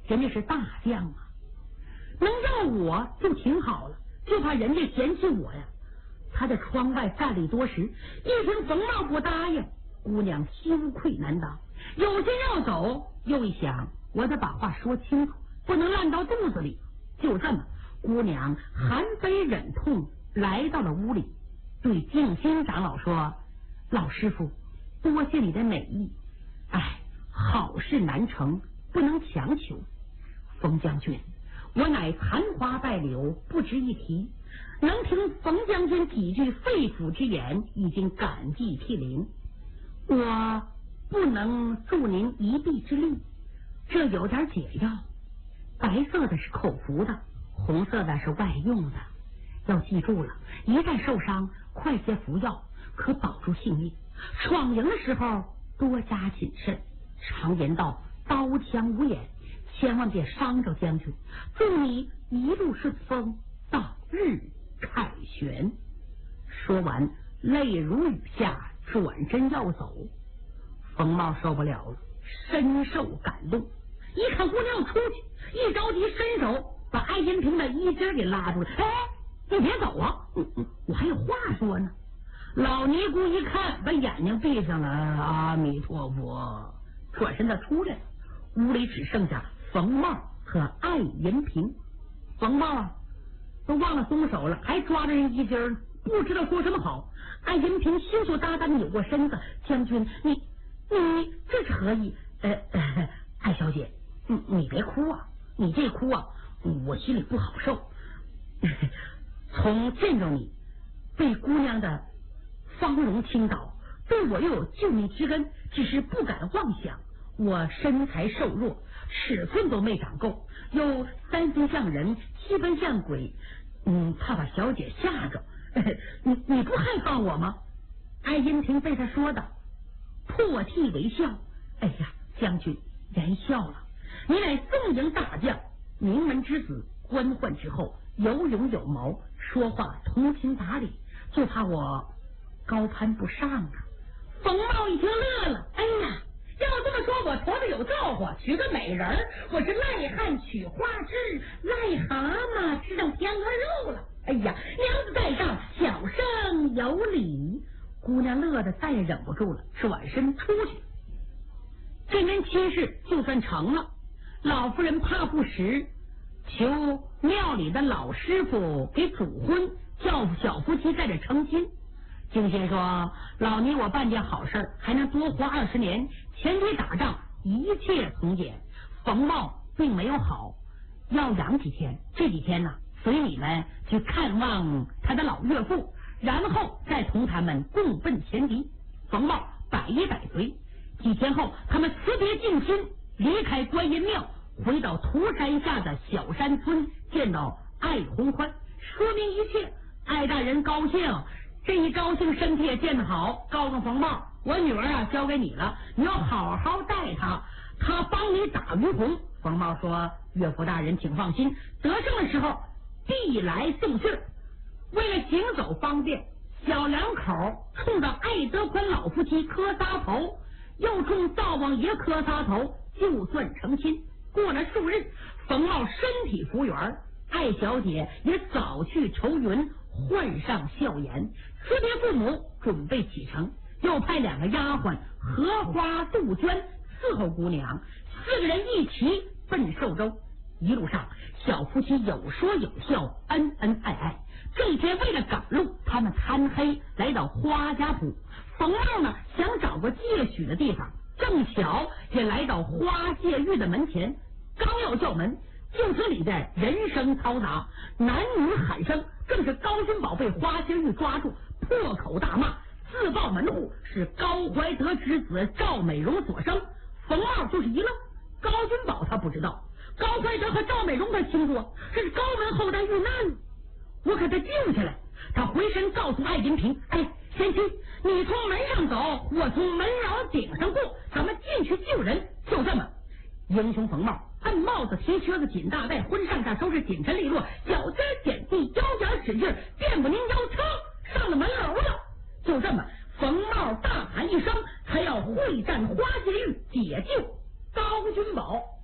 人家是大将啊，能要我就挺好了，就怕人家嫌弃我呀。他在窗外站了一多时，一听冯茂不答应，姑娘羞愧难当，有心要走，又一想我得把话说清楚，不能烂到肚子里。就这么，姑娘含悲忍痛来到了屋里，对静心长老说：“老师傅，多谢你的美意，哎，好事难成，不能强求。冯将军，我乃残花败柳，不值一提。能听冯将军几句肺腑之言，已经感激涕零。我不能助您一臂之力，这有点解药，白色的是口服的，红色的是外用的。要记住了，一旦受伤，快些服药，可保住性命。闯营的时候多加谨慎。常言道，刀枪无眼，千万别伤着将军。祝你一路顺风，到日凯旋。”说完，泪如雨下，转身要走。冯茂受不了了，深受感动，一看姑娘要出去，一着急伸手把艾银平的衣襟给拉住了。“哎，你别走啊，我还有话说呢。”老尼姑一看，把眼睛闭上了，阿弥陀佛，转身他出来了。屋里只剩下冯茂和艾银平。冯茂啊，都忘了松手了，还抓着人衣襟，不知道说什么好。艾银平羞羞答答的扭过身子：“将军，你这是何意？艾小姐，你别哭啊，你这哭啊，我心里不好受。从见着你，被姑娘的芳容倾倒，对我又有救命之恩，只是不敢妄想。我身材瘦弱，尺寸都没长够，又3分像人，7分像鬼，怕把小姐吓着。你不害怕我吗？”艾银平被他说的破涕为笑：“哎呀，将军言笑了，你乃纵营大将，名门之子，官宦之后，有勇有谋，说话通情达理，就怕我高攀不上啊。”冯茂一听乐了：“哎呀，要这么说，我头上有造化，娶个美人儿，我是癞汉娶花枝，癞蛤蟆吃上天鹅肉了。哎呀，娘子在上，小生有礼。”姑娘乐得再也忍不住了，转身出去。这门亲事就算成了，老夫人怕不实，求庙里的老师傅给主婚，叫小夫妻在这成亲。静心说：“老尼我办件好事，还能多活20年，前提打仗一切从简。”冯茂并没有好，要养几天，这几天呢，随你们去看望他的老岳父，然后再同他们共奔前敌。冯茂百依百随。几天后，他们辞别静心，离开观音庙，回到涂山下的小山村，见到艾洪宽，说明一切。艾大人高兴，这一高兴身体也健得好，告诉冯茂：“我女儿啊，交给你了，你要好好待她，她帮你打鱼红。”冯茂说：“岳父大人请放心，得胜的时候必来送信。”为了行走方便，小两口冲着艾德宽老夫妻磕仨头，又冲灶王爷磕仨头，就算成亲。过了数日，冯茂身体复原，艾小姐也早去愁云，换上笑颜，辞别父母，准备启程。又派2个丫鬟荷花杜鹃伺候姑娘，4个人一起奔寿州。一路上，小夫妻有说有笑，恩恩爱爱。这一天为了赶路，他们贪黑来到花家铺。冯茂呢，想找个借许的地方，正巧也来到花谢玉的门前。刚要叫门，就听里边人声嘈杂，男女喊声，正是高君宝被花谢玉抓住，破口大骂，自报门户是高怀德之子赵美容所生。冯茂就是一愣，高君宝他不知道，高怀德和赵美容他清楚，这是高门后代遇难，我给他救下来。他回身告诉艾银平：“哎，贤妻，你从门上走，我从门楼顶上过，咱们进去救人。”就这么，英雄冯茂按帽子、提靴子、紧大带，婚上下收拾紧陈利落，脚尖点地，腰眼使劲，电不拧腰，噌上了门楼了。就这么，冯茂大喊一声，他要会战花谢玉，解救高君宝。